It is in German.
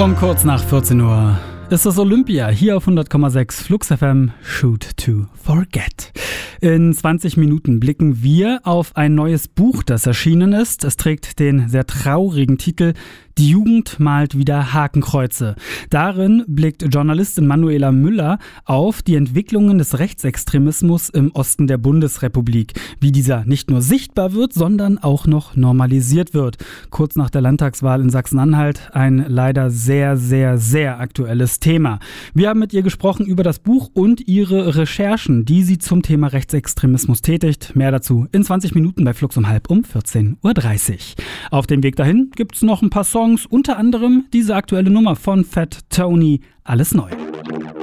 Um kurz nach 14 Uhr ist das Olympia hier auf 100,6 Flux FM Shoot to Forget. In 20 Minuten blicken wir auf ein neues Buch, das erschienen ist. Es trägt den sehr traurigen Titel Die Jugend malt wieder Hakenkreuze. Darin blickt Journalistin Manuela Müller auf die Entwicklungen des Rechtsextremismus im Osten der Bundesrepublik. Wie dieser nicht nur sichtbar wird, sondern auch noch normalisiert wird. Kurz nach der Landtagswahl in Sachsen-Anhalt ein leider sehr, sehr, sehr aktuelles Thema. Wir haben mit ihr gesprochen über das Buch und ihre Recherchen, die sie zum Thema Rechtsextremismus tätigt. Mehr dazu in 20 Minuten bei Flux um 14:30 Uhr. Auf dem Weg dahin gibt's noch ein paar Songs, unter anderem diese aktuelle Nummer von Fat Tony, Alles neu.